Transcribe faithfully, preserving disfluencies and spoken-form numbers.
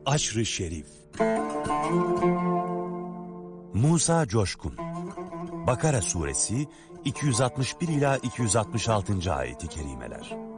Aşr-ı Şerif. Musa Coşkun. Bakara Suresi iki yüz altmış bir ila iki yüz altmış altıncı ayeti kerimeler.